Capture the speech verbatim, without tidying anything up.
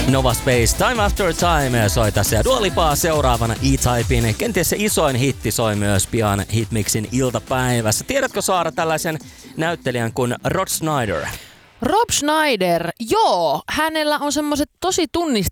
Nova Space, Time After Time soi tässä ja Dua Lipaa seuraavana E-Typein. Kenties se isoin hitti soi myös pian Hitmixin iltapäivässä. Tiedätkö Saara tällaisen näyttelijän kuin Rod Schneider? Rob Schneider, joo, hänellä on semmoiset tosi tunnistettavat